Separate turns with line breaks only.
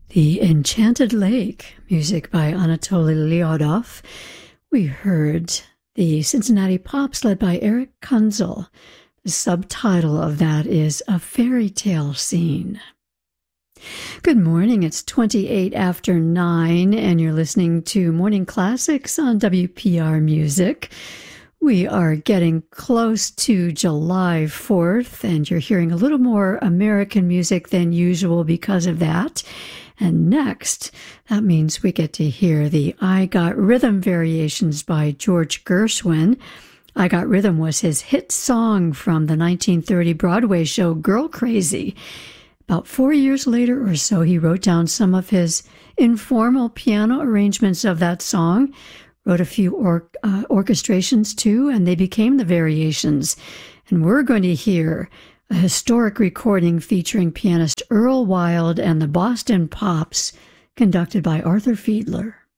The Enchanted Lake, music by Anatoly Lyodov. We heard the Cincinnati Pops led by Eric Kunzel. The subtitle of that is A Fairy Tale Scene. Good morning, it's 28 after 9, and you're listening to Morning Classics on WPR Music. We are getting close to July 4th, and you're hearing a little more American music than usual because of that. And next, that means we get to hear the I Got Rhythm variations by George Gershwin. I Got Rhythm was his hit song from the 1930 Broadway show Girl Crazy. About 4 years later or so, he wrote down some of his informal piano arrangements of that song, wrote a few orchestrations too, and they became the variations. And we're going to hear a historic recording featuring pianist Earl Wild and the Boston Pops, conducted by Arthur Fiedler.